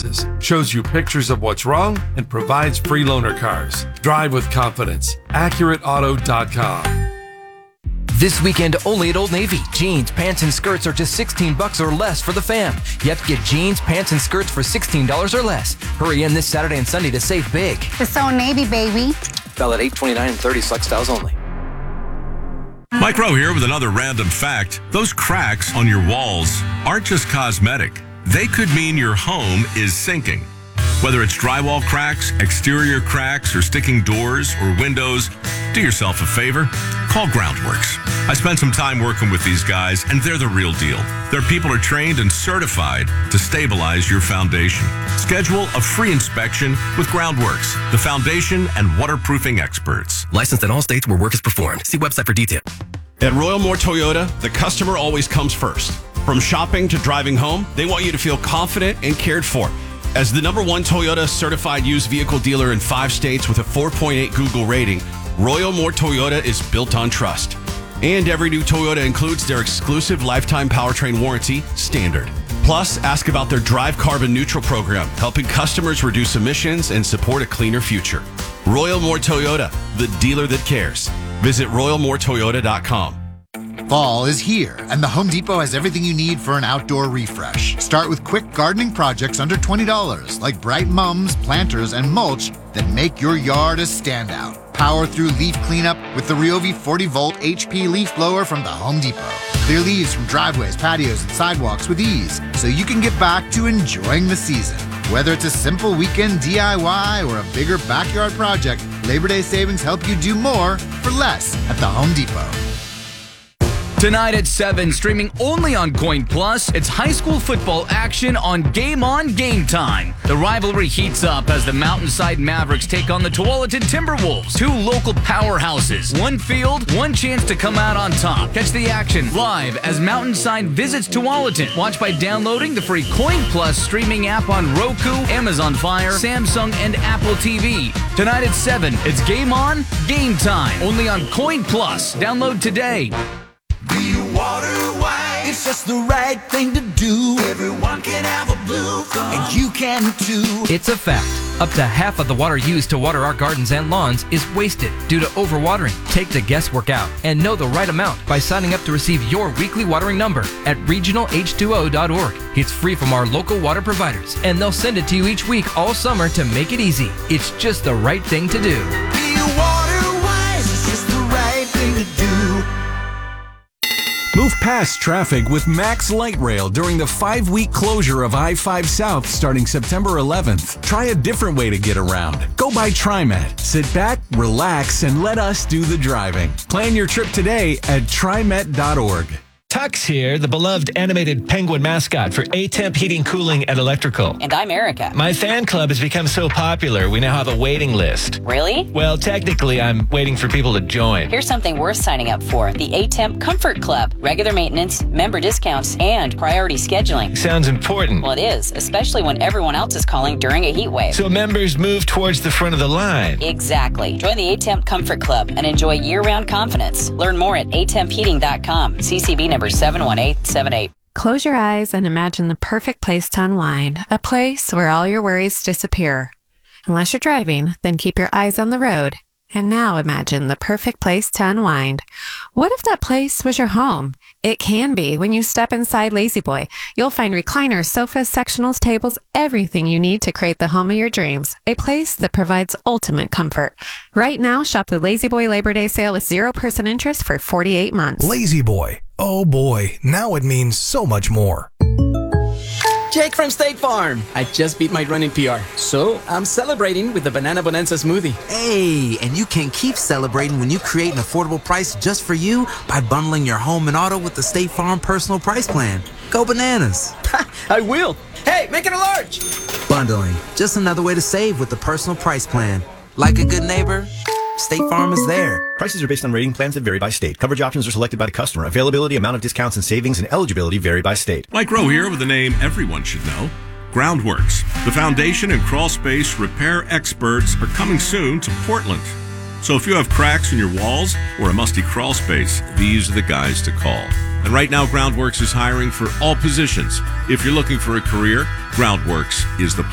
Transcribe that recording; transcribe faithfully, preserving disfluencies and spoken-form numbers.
services, shows you pictures of what's wrong, and provides free loaner cars. Drive with confidence. Accurate Auto dot com. This weekend only at Old Navy. Jeans, pants, and skirts are just sixteen bucks or less for the fam. Yep, get jeans, pants, and skirts for sixteen dollars or less. Hurry in this Saturday and Sunday to save big. It's Old Navy, baby. Valid eight twenty-nine and thirty select styles only. Mike Rowe here with another random fact. Those cracks on your walls aren't just cosmetic. They could mean your home is sinking. Whether it's drywall cracks, exterior cracks, or sticking doors or windows, do yourself a favor. Call Groundworks. I spent some time working with these guys, and they're the real deal. Their people are trained and certified to stabilize your foundation. Schedule a free inspection with Groundworks, the foundation and waterproofing experts. Licensed in all states where work is performed. See website for details. At Royal Moore Toyota, the customer always comes first. From shopping to driving home, they want you to feel confident and cared for. As the number one Toyota certified used vehicle dealer in five states with a four point eight Google rating, Royal Moore Toyota is built on trust. And every new Toyota includes their exclusive lifetime powertrain warranty, Standard. Plus, ask about their Drive Carbon Neutral program, helping customers reduce emissions and support a cleaner future. Royal Moore Toyota, the dealer that cares. Visit royal moore toyota dot com. Fall is here, and the Home Depot has everything you need for an outdoor refresh. Start with quick gardening projects under twenty dollars, like bright mums, planters, and mulch that make your yard a standout. Power through leaf cleanup with the Ryobi forty volt H P leaf blower from the Home Depot. Clear leaves from driveways, patios, and sidewalks with ease, so you can get back to enjoying the season. Whether it's a simple weekend D I Y or a bigger backyard project, Labor Day savings help you do more for less at the Home Depot. Tonight at seven, streaming only on Coin Plus, it's high school football action on Game On Game Time. The rivalry heats up as the Mountainside Mavericks take on the Tualatin Timberwolves, two local powerhouses. One field, one chance to come out on top. Catch the action live as Mountainside visits Tualatin. Watch by downloading the free Coin Plus streaming app on Roku, Amazon Fire, Samsung, and Apple T V. Tonight at seven, it's Game On Game Time, only on Coin Plus. Download today. Do you water white? It's just the right thing to do. Everyone can have a blue thumb, and you can too. It's a fact. Up to half of the water used to water our gardens and lawns is wasted due to overwatering. Take the guesswork out and know the right amount by signing up to receive your weekly watering number at regional H two O dot org. It's free from our local water providers, and they'll send it to you each week all summer to make it easy. It's just the right thing to do. Do you water wise? It's just the right thing to do. Move past traffic with Max Light Rail during the five-week closure of I five South starting September eleventh. Try a different way to get around. Go by TriMet. Sit back, relax, and let us do the driving. Plan your trip today at trimet dot org. Tux here, the beloved animated penguin mascot for A-Temp Heating, Cooling, and Electrical. And I'm Erica. My fan club has become so popular, we now have a waiting list. Really? Well, technically, I'm waiting for people to join. Here's something worth signing up for. The A-Temp Comfort Club. Regular maintenance, member discounts, and priority scheduling. Sounds important. Well, it is, especially when everyone else is calling during a heat wave. So members move towards the front of the line. Exactly. Join the A-Temp Comfort Club and enjoy year-round confidence. Learn more at a temp heating dot com. C C B number seven one eight seven eight. Close your eyes and imagine the perfect place to unwind, a place where all your worries disappear. Unless you're driving, then keep your eyes on the road. And now imagine the perfect place to unwind. What if that place was your home? It can be. When you step inside La-Z-Boy, you'll find recliners, sofas, sectionals, tables, everything you need to create the home of your dreams. A place that provides ultimate comfort. Right now, shop the La-Z-Boy Labor Day sale with zero percent interest for forty-eight months. La-Z-Boy. Oh boy, now it means so much more. Jake from State Farm. I just beat my running P R, so I'm celebrating with the Banana Bonanza smoothie. Hey, and you can keep celebrating when you create an affordable price just for you by bundling your home and auto with the State Farm Personal Price Plan. Go bananas. I will. Hey, make it a large. Bundling, just another way to save with the Personal Price Plan. Like a good neighbor, State Farm is there. Prices are based on rating plans that vary by state. Coverage options are selected by the customer. Availability, amount of discounts and savings, and eligibility vary by state. Mike Rowe here with a name everyone should know. Groundworks. The foundation and crawl space repair experts are coming soon to Portland. So if you have cracks in your walls or a musty crawl space, these are the guys to call. And right now, Groundworks is hiring for all positions. If you're looking for a career, Groundworks is the